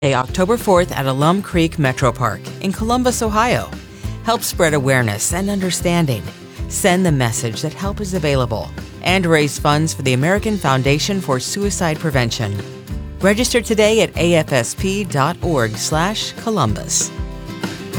October 4th at Alum Creek Metro Park in Columbus, Ohio. Help spread awareness and understanding. Send the message that help is available and raise funds for the American Foundation for Suicide Prevention. Register today at afsp.org/Columbus.